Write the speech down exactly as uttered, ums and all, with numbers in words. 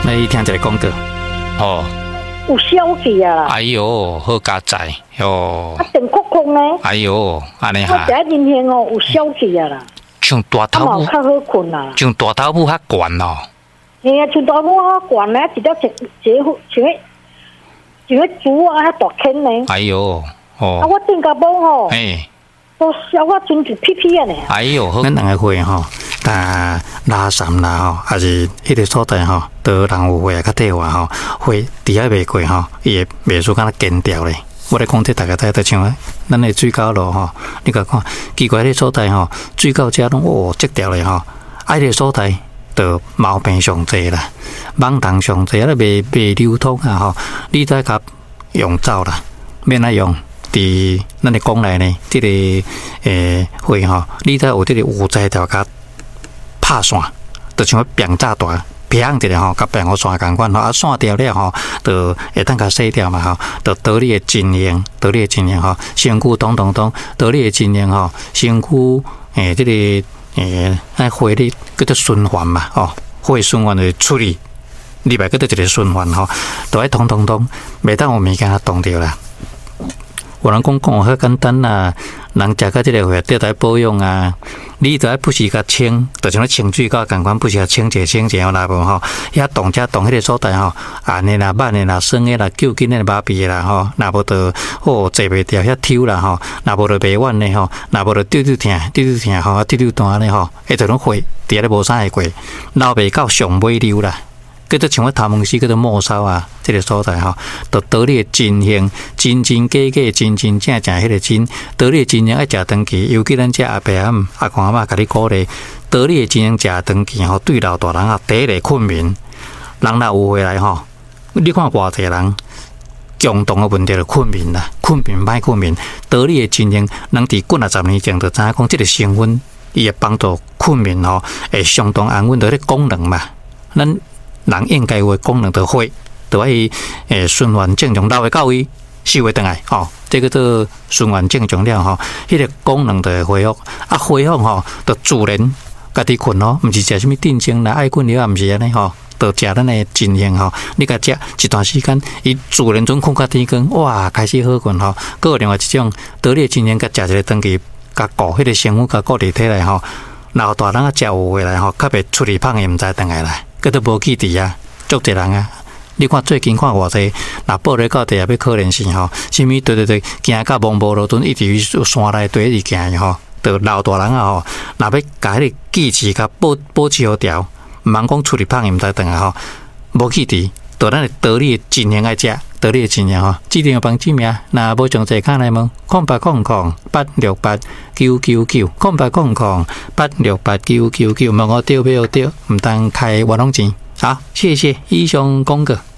来听一个广告。 哦， 有消息啊！ 哎呦，好加载哟！ 啊，电酷酷呢？ 哎呦，安尼我哈， 第一年天哦，有消息啊啦， 像大啊头母， 嘛较好困啦。 像大头母较悬哦。 嘿啊，像大母啊，悬咧，一条一一副像迄像迄竹啊，遐大坑呢。 哎呦， 啊， 哦， 我顶甲某吼， 哎， 都烧啊，真一屁屁啊呢。 哎呦，好， 咱两个会吼，但拉山啦吼，还是迄个所在吼，都人有会啊，较退化吼，会伫遐袂过吼，伊会袂输敢若干掉咧。我咧讲这大家知，就像咱的水沟路吼，你甲看奇怪迄所在吼，水沟遮拢哦积掉咧吼，啊，迄个所在就毛病上济啦，蠓虫上济，啊，袂袂流通啊吼，你再甲用走啦，免来用。伫咱的讲内呢，即、這个诶会吼，你再有即个有材条甲拍线，就像扁炸大。平一个吼，甲平互线共款吼，啊线掉了吼，就会当甲洗掉嘛吼，就倒你的经验，倒你的经验吼，身躯咚咚咚，倒你的经验吼，身躯诶，即、這個诶，那血哩叫做循环嘛吼，血循环就处理，里边叫做一个循环吼，都爱咚咚咚，袂当有物件动着啦。有人讲讲较简单啦，人食到即个血，得来保养啊。你就爱不时甲清，就像咧清水沟共款，不时甲清者清者啦无吼。遐动遮动迄个所在吼，红的啦、慢的啦、酸的啦、揪筋的、麻痹的啦吼，若无就哦坐袂掉遐抽啦吼，若无就袂软的吼，若无就丢丢疼、丢丢疼吼、丢丢断的吼，迄种拢血伫咧无啥会过，流袂到上尾流啦。叫做像我头毛丝叫做末梢啊，这个所在吼，就倒你的真形，真真假假，真真正正迄个真，倒你的真形爱食长期，尤其咱这阿伯啊、阿公阿嬷甲你鼓励，倒你的真形食长期吼，对老大人啊，第一个困眠，人若有回来吼，你看偌济人共同的问题就困眠啦，困眠歹困眠，倒你的真形，人伫几啊十年前就知影讲，这个成分伊会帮助困眠吼，会相当安稳到迄个功能嘛，咱。人应该有的功能就会，就爱诶循环正常，老的到位，收回转来吼，这个做循环正常了吼，迄、那个功能就会恢复，啊恢复吼，就自然家己困咯，毋是食什么定精啦、爱困药，毋是安尼吼，就食咱的真形吼，你甲食一段时间，伊自然准困到天光，哇，开始好困吼，搁有另外一种，倒你的真形，甲食一个长期，甲顾迄个生物，甲顾伫体内吼，老大人啊食有回来吼，较袂出去胖，伊毋知转来啦。佮都无去伫啊，足侪人啊！你看最近看偌济，若报咧到地下要可能是吼，啥物对对对，行到蒙无路墩，一直去山内底一直行吼，就老大人啊吼，若要甲迄个记忆甲保保持好调，毋通讲出去胖，伊毋知转来吼，无去伫，就咱倒你的真形爱食，倒你的真形吼，指定帮指名，若无上济卡来问，空八空空八六八九九九，空八空空八六八九九九，问我对不对？毋当开活动钱。好，谢谢以上讲过。